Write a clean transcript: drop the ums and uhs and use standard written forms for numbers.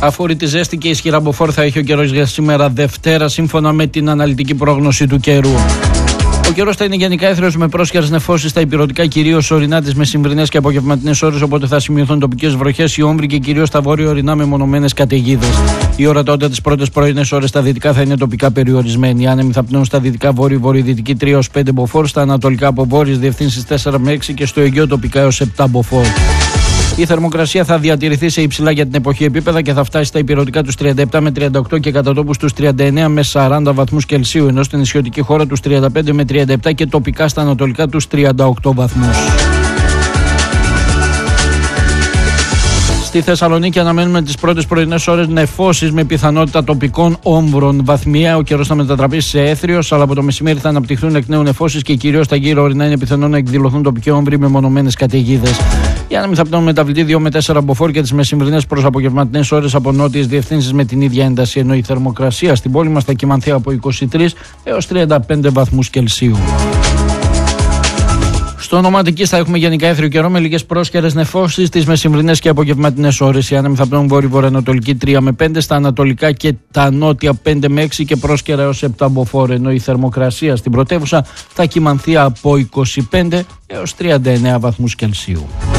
Αφορητή ζέστη και ισχυρά μποφόρ θα έχει ο καιρός για σήμερα Δευτέρα, σύμφωνα με την αναλυτική πρόγνωση του καιρού. Ο καιρός θα είναι γενικά έθριος με πρόσχερες νεφώσεις στα ηπειρωτικά, κυρίως ορεινά τις μεσημβρινές και απογευματινές ώρες, οπότε θα σημειωθούν τοπικές βροχές, η όμβρη και κυρίως στα βόρειο-ορεινά με μονομένες καταιγίδες. Η ορατότητα τις πρώτες πρωινές ώρες στα δυτικά θα είναι τοπικά περιορισμένη. Οι άνεμοι θα πνέουν στα δυτικά βορειοδυτική 3 έως 5 μποφόρ, στα ανατολικά από βόρειες διευθύνσεις 4 με 6 και στο Αιγαίο τοπικά έως 7 μποφόρ. Η θερμοκρασία θα διατηρηθεί σε υψηλά για την εποχή επίπεδα και θα φτάσει στα ηπειρωτικά τους 37 με 38 και κατά τόπους τους 39 με 40 βαθμούς Κελσίου, ενώ στην νησιωτική χώρα τους 35 με 37 και τοπικά στα ανατολικά τους 38 βαθμούς. Στη Θεσσαλονίκη αναμένουμε τις πρώτες πρωινές ώρες νεφώσεις με πιθανότητα τοπικών όμβρων. Βαθμιαία ο καιρός θα μετατραπεί σε έθριος, αλλά από το μεσημέρι θα αναπτυχθούν εκ νέου νεφώσεις και κυρίως στα γύρω ορεινά είναι πιθανό να εκδηλωθούν τοπικοί όμβροι με μονομένες καταιγίδες. Οι άνεμοι θα πνέουν μεταβλητή 2 με 4 μποφόρ και τις μεσημβρινές προς απογευματινές ώρες από νότιες διευθύνσεις με την ίδια ένταση, ενώ η θερμοκρασία στην πόλη μας θα κυμανθεί από 23 έως 35 βαθμούς Κελσίου. Στο Όνομα Αττικής θα έχουμε γενικά έθριο καιρό με λίγες πρόσχερες νεφώσεις στις μεσημβρινές και απογευματινές ώρες. Οι άνεμοι θα πνέουν βόρειο-βορειοανατολική 3 με 5, στα ανατολικά και τα νότια 5 με 6 και πρόσκαιρα έως 7 μποφόρ, ενώ η θερμοκρασία στην πρωτεύουσα θα κυμανθεί από 25 έως 39 βαθμούς Κελσίου.